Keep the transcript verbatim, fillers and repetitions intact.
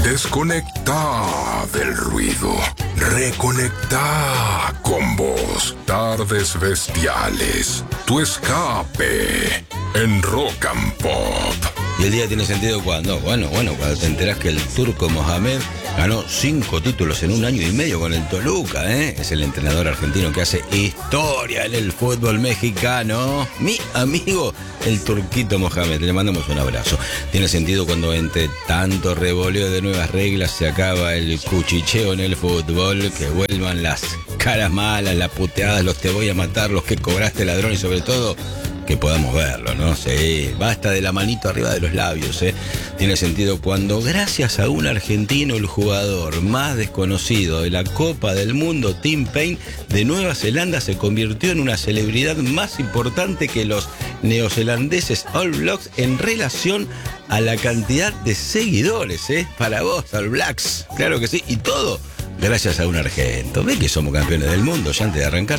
Desconecta del ruido. Reconecta con vos. Tardes bestiales. Tu escape en Rock and Pop. Y el día tiene sentido cuando, bueno, bueno, cuando te enterás que el turco Mohamed ganó cinco títulos en un año y medio con el Toluca, ¿eh? Es el entrenador argentino que hace historia en el fútbol mexicano. Mi amigo, el turquito Mohamed. Le mandamos un abrazo. Tiene sentido cuando entre tanto revoleo de nuevas reglas se acaba el cuchicheo en el fútbol, que vuelvan las caras malas, las puteadas, los te voy a matar, los que cobraste ladrón y sobre todo que podamos verlo, ¿no? Sí, basta de la manito arriba de los labios, ¿eh? Tiene sentido cuando, gracias a un argentino, el jugador más desconocido de la Copa del Mundo, Tim Payne, de Nueva Zelanda, se convirtió en una celebridad más importante que los neozelandeses All Blacks en relación a la cantidad de seguidores, ¿eh? Para vos, All Blacks, claro que sí, y todo gracias a un argento. ¿Ves que somos campeones del mundo ya antes de arrancar?